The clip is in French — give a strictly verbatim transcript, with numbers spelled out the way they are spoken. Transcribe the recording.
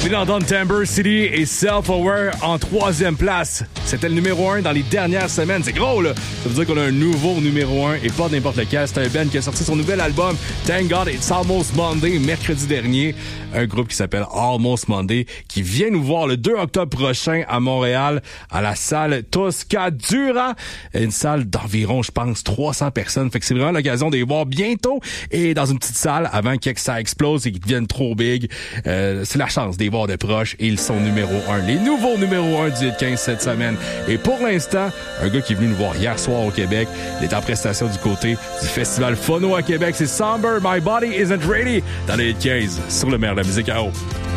Bienvenue dans Don Timber City et Self-Aware en troisième place. C'était le numéro un dans les dernières semaines. C'est gros, là! Ça veut dire qu'on a un nouveau numéro un et pas n'importe lequel. C'est un band qui a sorti son nouvel album Thank God It's Almost Monday mercredi dernier. Un groupe qui s'appelle Almost Monday qui vient nous voir le deux octobre prochain à Montréal à la salle Toscadura. Une salle d'environ, je pense, trois cents personnes. Fait que c'est vraiment l'occasion de les voir bientôt et dans une petite salle avant que ça explose et qu'ils deviennent trop big. Euh, c'est la chance de les voir de proche et ils sont numéro un. Les nouveaux numéro un du Hit quinze cette semaine. Et pour l'instant, un gars qui est venu nous voir hier soir au Québec, il est en prestation du côté du Festival Phono à Québec. C'est Somber, My Body Isn't Ready dans les Hit quinze sur le maire de la musique à eau.